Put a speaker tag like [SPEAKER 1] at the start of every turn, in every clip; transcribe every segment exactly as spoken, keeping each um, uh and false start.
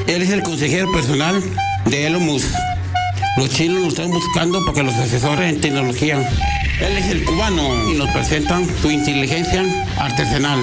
[SPEAKER 1] Él es el consejero personal de Elon Musk. Los chinos lo están buscando para que los asesore en tecnología. Él es el cubano y nos presentan su inteligencia artesanal.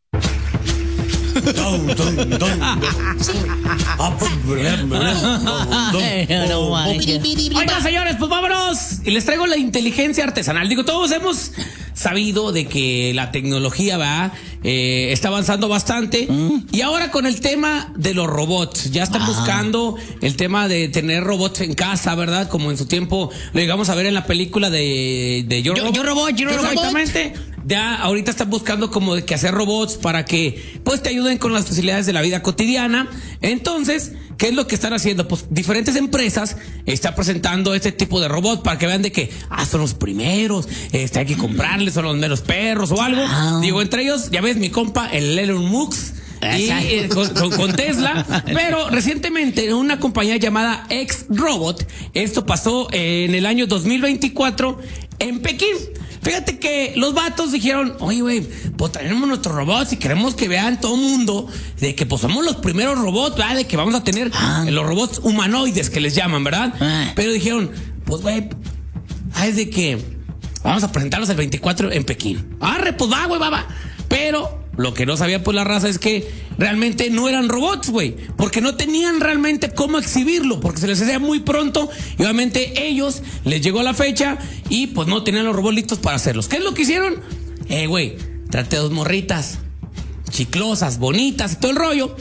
[SPEAKER 2] Oigan, señores, pues vámonos. Y les traigo la inteligencia artesanal. Digo, todos hemos sabido de que la tecnología va eh, está avanzando bastante. Mm. Y ahora con el tema de los robots. Ya están ah. buscando el tema de tener robots en casa, ¿verdad? Como en su tiempo lo llegamos a ver en la película de, de Yo,
[SPEAKER 3] yo, yo Robot. Yo
[SPEAKER 2] Exactamente.
[SPEAKER 3] Robot.
[SPEAKER 2] Ya ahorita están buscando como de que hacer robots para que pues te ayuden con las facilidades de la vida cotidiana. Entonces, ¿qué es lo que están haciendo? Pues diferentes empresas están presentando este tipo de robots para que vean de que ah, son los primeros, este, hay que comprarles, son los meros perros o algo. Ah. Digo, entre ellos, ya ves mi compa, el Elon Musk. Y, eh, con, con, con Tesla, pero recientemente en una compañía llamada X-Robot, esto pasó eh, en el año dos mil veinticuatro en Pekín. Fíjate que los vatos dijeron, oye, güey, pues tenemos nuestros robots y queremos que vean todo el mundo de que pues somos los primeros robots, ¿verdad? De que vamos a tener ah. los robots humanoides que les llaman, ¿verdad? Ah. Pero dijeron, pues, güey, es de que vamos a presentarlos el veinticuatro en Pekín. Arre, pues va, güey, va, va. Pero lo que no sabía pues la raza es que realmente no eran robots, güey, porque no tenían realmente cómo exhibirlo, porque se les hacía muy pronto y obviamente ellos les llegó la fecha y pues no tenían los robots listos para hacerlos. ¿Qué es lo que hicieron? Eh, güey, traté dos morritas chiclosas, bonitas y todo el rollo.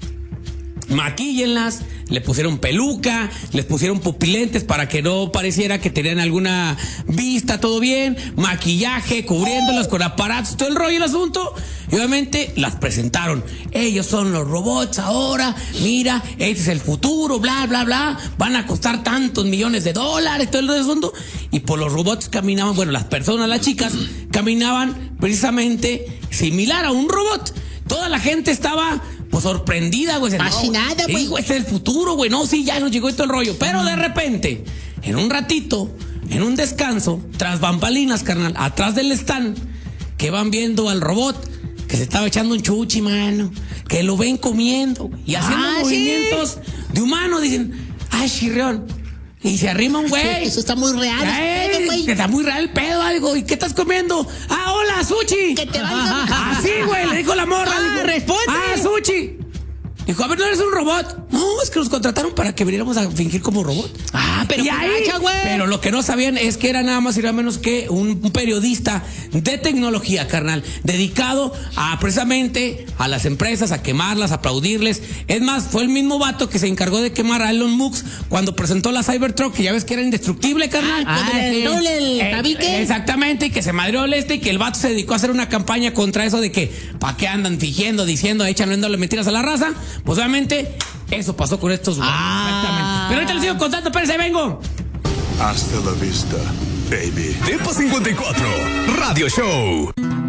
[SPEAKER 2] Maquíllenlas, le pusieron peluca, les pusieron pupilentes para que no pareciera que tenían alguna vista, todo bien, maquillaje, cubriéndolas con aparatos, todo el rollo, el asunto. Y obviamente las presentaron. Ellos son los robots ahora, mira, este es el futuro, bla, bla, bla, van a costar tantos millones de dólares, todo el asunto. Y por los robots caminaban, bueno, las personas, las chicas, caminaban precisamente similar a un robot. Toda la gente estaba pues sorprendida, güey.
[SPEAKER 3] Fascinada, güey.
[SPEAKER 2] No, este es el futuro, güey. No, sí, ya nos llegó todo el rollo. Pero de repente, en un ratito, en un descanso, tras bambalinas, carnal, atrás del stand, que van viendo al robot que se estaba echando un chuchi, mano, que lo ven comiendo, güey, y haciendo ah, movimientos ¿sí? de humano. Dicen, ay, chirrión. Y se arrima un güey.
[SPEAKER 3] Eso está muy real.
[SPEAKER 2] Ay, pedo, güey. Está muy real el pedo, algo. ¿Y qué estás comiendo? Ah, hola, sushi.
[SPEAKER 3] Que te valga.
[SPEAKER 2] Ah, sí, güey, le dijo la morra.
[SPEAKER 3] Ah,
[SPEAKER 2] dijo,
[SPEAKER 3] responde.
[SPEAKER 2] Ah, sushi. Dijo, a ver, ¿no eres un robot? No, es que nos contrataron para que viniéramos a fingir como robot.
[SPEAKER 3] Ah, pero
[SPEAKER 2] y ahí,
[SPEAKER 3] güey.
[SPEAKER 2] Pero lo que no sabían es que era nada más y nada menos que un, un periodista de tecnología, carnal, dedicado a precisamente a las empresas, a quemarlas, a aplaudirles. Es más, fue el mismo vato que se encargó de quemar a Elon Musk cuando presentó la Cybertruck, que ya ves que era indestructible, carnal.
[SPEAKER 3] Ah, el, el, el, el tabique.
[SPEAKER 2] Exactamente, y que se madreó el este y que el vato se dedicó a hacer una campaña contra eso de que, ¿para qué andan fingiendo, diciendo, echándole mentiras a la raza? Pues obviamente eso pasó con estos güeyes.
[SPEAKER 3] Ah.
[SPEAKER 2] Exactamente. Pero ahorita les sigo contando, espérense, vengo.
[SPEAKER 4] Hasta la vista, baby.
[SPEAKER 5] Tiempo cincuenta y cuatro, Radio Show.